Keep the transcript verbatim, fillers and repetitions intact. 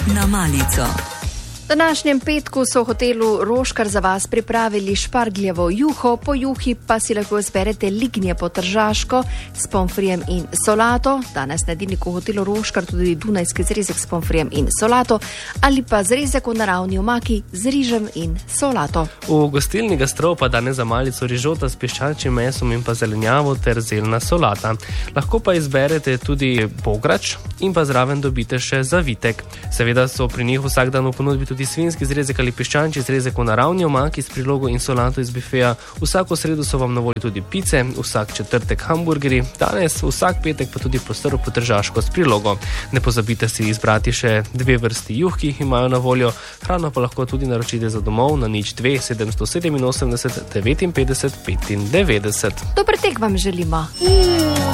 na malico. V današnjem petku so v hotelu Roškar za vas pripravili špargljevo juho, po juhi pa si lahko izberete lignje po tržaško s pomfrijem in solato. Danes na jedilniku v hotelu Roškar tudi dunajski zrezek s pomfrijem in solato ali pa zrezek v naravni omaki z rižem in solato. V gostilni Gastrov pa danes za malico rižota s piščančjim mesom in pa zelenjavo ter zeljna solata. Lahko pa izberete tudi bograč in pa zraven dobite še zavitek. Seveda so pri njih vsak dan v ponudbi tudi svinjski zrezek ali piščančji zrezek v naravni omaki s prilogo in solato iz bifeja. Vsako sredo so vam na voljo tudi pice, vsak četrtek hamburgerji, danes vsak petek pa tudi postrv po tržaško s prilogo. Ne pozabite si izbrati še dve vrsti juh, ki jih imajo na voljo. Hrano pa lahko tudi naročite za domov na nič dve sedemsto sedeminosemdeset devetinpetdeset petindevetdeset. Dober tek vam želimo.